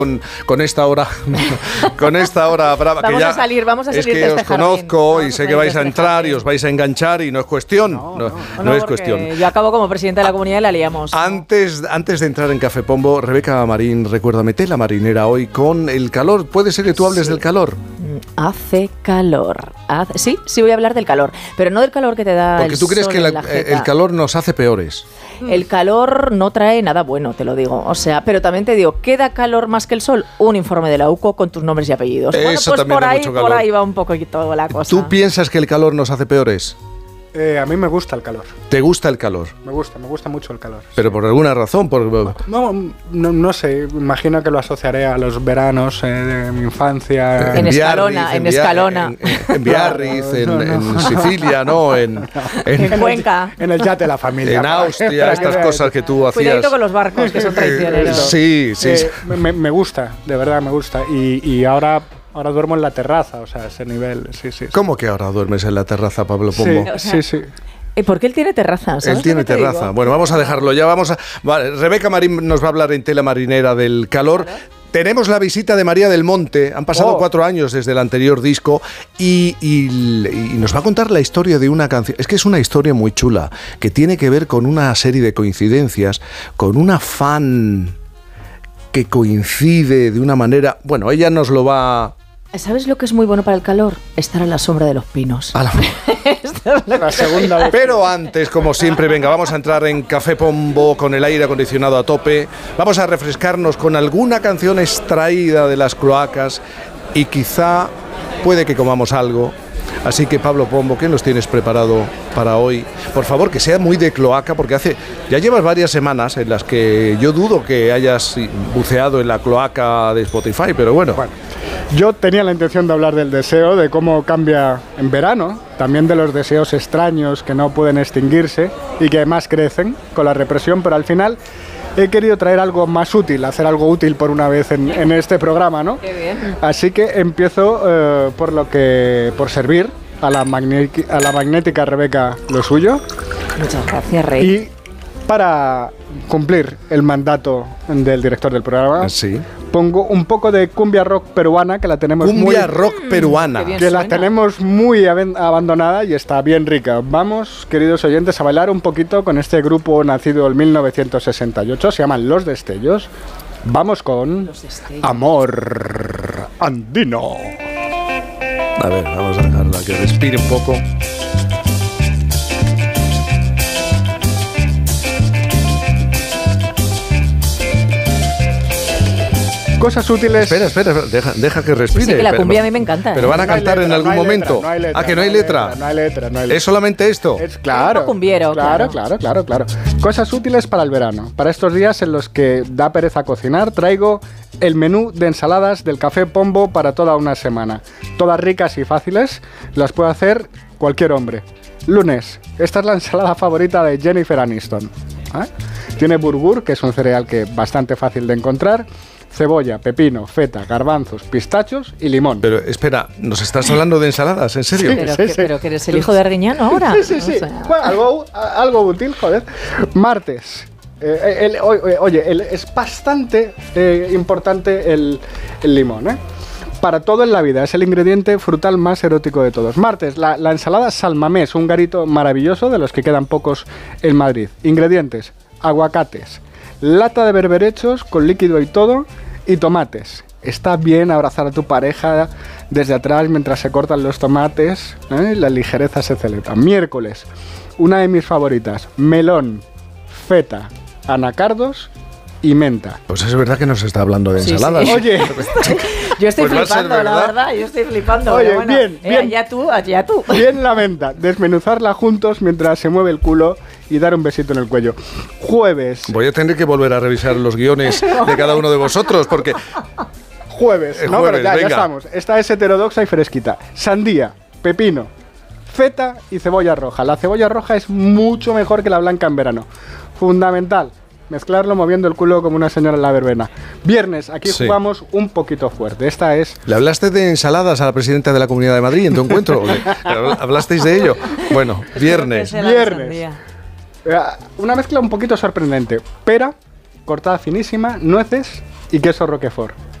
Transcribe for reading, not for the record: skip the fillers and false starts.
con esta hora brava. Vamos que ya a salir es de que este os conozco jardín. y sé que vais a entrar y os vais a enganchar y no es cuestión. No es cuestión. Yo acabo como presidenta de la comunidad y la liamos. Antes de entrar en Café Pombo, Rebeca Marín, recuérdame, tela marinera hoy con el calor. ¿Puede ser que tú hables del calor? Hace calor. Sí, voy a hablar del calor, pero no del calor que te da Porque el tú crees sol que en la jeta. el calor nos hace peores. El calor no trae nada bueno, te lo digo. O sea, pero también te digo, ¿qué da calor más que el sol? Un informe de la UCO con tus nombres y apellidos. Eso bueno, pues también da mucho calor. por ahí va un poquito la cosa. ¿Tú piensas que el calor nos hace peores? A mí me gusta el calor. ¿Te gusta el calor? Me gusta mucho el calor. Pero por alguna razón, No sé, imagino que lo asociaré a los veranos de mi infancia. En Escalona. En Biarritz, en Sicilia, ¿no? En Cuenca. En el yate de la familia. En Austria, estas cosas que tú hacías. Cuidadito con los barcos, que son traicioneros. Sí. Me gusta, de verdad me gusta. Y ahora duermo en la terraza, o sea, ese nivel, sí. ¿Cómo que ahora duermes en la terraza, Pablo Pombo? Sí. Porque él tiene terraza. Él tiene terraza. Bueno, vamos a dejarlo ya. Vale, Rebeca Marín nos va a hablar en tela marinera del calor. Claro. Tenemos la visita de María del Monte. Han pasado 4 años desde el anterior disco y nos va a contar la historia de una canción. Es que es una historia muy chula, que tiene que ver con una serie de coincidencias, con una fan que coincide de una manera... Bueno, ella nos lo va... ¿Sabes lo que es muy bueno para el calor? Estar a la sombra de los pinos. La segunda vez. Pero antes, como siempre, venga, vamos a entrar en Café Pombo con el aire acondicionado a tope. Vamos a refrescarnos con alguna canción extraída de las cloacas y quizá puede que comamos algo. Así que, Pablo Pombo, ¿qué nos tienes preparado para hoy? Por favor, que sea muy de cloaca, porque ya llevas varias semanas en las que yo dudo que hayas buceado en la cloaca de Spotify, pero bueno. Yo tenía la intención de hablar del deseo, de cómo cambia en verano, también de los deseos extraños que no pueden extinguirse y que además crecen con la represión, pero al final he querido traer algo más útil, hacer algo útil por una vez en este programa, ¿no? Qué bien. Así que empiezo por servir a la magnética Rebeca lo suyo. Muchas gracias, Rey. Y para cumplir el mandato del director del programa, Sí. pongo un poco de cumbia rock peruana, que la tenemos rock peruana. qué bien. que la suena. tenemos muy abandonada y está bien rica. Vamos, queridos oyentes, a bailar un poquito con este grupo nacido en 1968. Se llaman Los Destellos. Vamos con Los Destellos. Amor Andino. A ver, vamos a dejarla que respire un poco. Cosas útiles. Espera, deja que respire. Sí, que la Pero- cumbia a mí me encanta. Pero van a No hay cantar letra, en algún no hay momento. letra, no hay letra, Que no hay letra. No hay letra. ¿Es solamente esto? Es claro. Es cumbiero, claro. claro. Cosas útiles para el verano. Para estos días en los que da pereza cocinar, traigo el menú de ensaladas del Café Pombo para toda una semana. Todas ricas y fáciles, las puede hacer cualquier hombre. Lunes, esta es la ensalada favorita de Jennifer Aniston. Tiene burgur, que es un cereal que bastante fácil de encontrar, cebolla, pepino, feta, garbanzos, pistachos y limón. Pero espera, ¿nos estás hablando de ensaladas? ¿En serio? Pero que eres el hijo de Arguiñano ahora. Sí. O sea, Bueno, algo útil, joder. Martes. Es bastante importante el limón, ¿eh? Para todo en la vida, es el ingrediente frutal más erótico de todos. Martes, la ensalada salmamés, un garito maravilloso de los que quedan pocos en Madrid. Ingredientes: aguacates, lata de berberechos con líquido y todo, y tomates. Está bien abrazar a tu pareja desde atrás mientras se cortan los tomates, ¿eh? La ligereza se celebra. Miércoles, una de mis favoritas: melón, feta, anacardos y menta. Pues es verdad que nos está hablando de Sí, ensaladas. sí. Oye, yo estoy Pues va a ser flipando, la verdad. verdad. Yo estoy flipando. Oye, pero bueno, bien. Allá tú. bien la menta. Desmenuzarla juntos mientras se mueve el culo y dar un besito en el cuello. Jueves. Voy a tener que volver a revisar los guiones de cada uno de vosotros porque... Jueves. No, jueves, pero ya venga. estamos. Esta es heterodoxa y fresquita. Sandía, pepino, feta y cebolla roja. La cebolla roja es mucho mejor que la blanca en verano. Fundamental. Mezclarlo moviendo el culo como una señora en la verbena. Viernes, aquí Sí. jugamos un poquito fuerte. Esta es... ¿Le hablaste de ensaladas a la presidenta de la Comunidad de Madrid en tu encuentro? ¿Hablasteis de ello? Bueno, viernes. Viernes. Una mezcla un poquito sorprendente. Pera, cortada finísima, nueces y queso Roquefort.